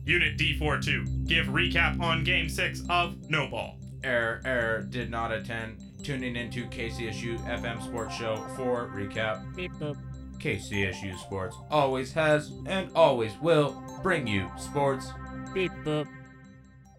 Unit D42, give recap on Game 6 of No Ball. Error, did not attend. Tuning into KCSU FM Sports Show for recap. Beep boop. KCSU Sports always has and always will bring you sports. Beep boop.